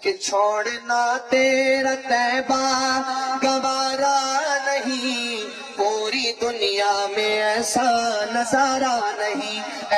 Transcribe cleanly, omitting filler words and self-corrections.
कि छोड़ना तेरा तैबा गवारा नहीं, पूरी दुनिया में ऐसा नजारा नहीं।